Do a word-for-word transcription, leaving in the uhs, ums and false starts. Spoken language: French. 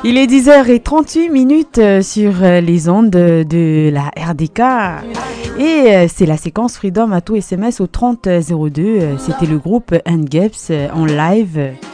Il est dix heures trente-huit minutes sur les ondes de la R D K et c'est la séquence Freedom à tout S M S au trente zéro deux. C'était le groupe N G E P S en live